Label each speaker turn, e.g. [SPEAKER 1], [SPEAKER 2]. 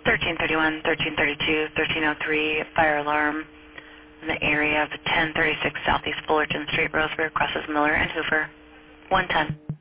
[SPEAKER 1] 1331, 1332, 1303, fire alarm in the area of 1036 Southeast Fullerton Street, Roseburg, crosses Miller and Hoover. 110.